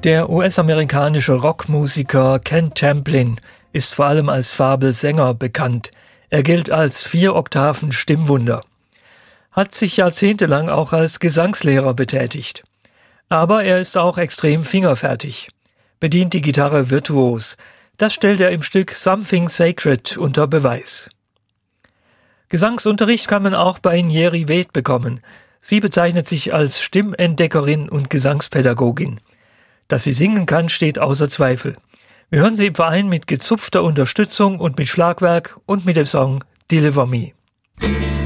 Der US-amerikanische Rockmusiker Ken Tamplin ist vor allem als Fabelsänger bekannt. Er gilt als 4 Oktaven Stimmwunder. Hat sich jahrzehntelang auch als Gesangslehrer betätigt. Aber er ist auch extrem fingerfertig. Bedient die Gitarre virtuos. Das stellt er im Stück Something Sacred unter Beweis. Gesangsunterricht kann man auch bei Njeri Ved bekommen. Sie bezeichnet sich als Stimmentdeckerin und Gesangspädagogin. Dass sie singen kann, steht außer Zweifel. Wir hören sie im Verein mit gezupfter Unterstützung und mit Schlagwerk und mit dem Song Deliver Me.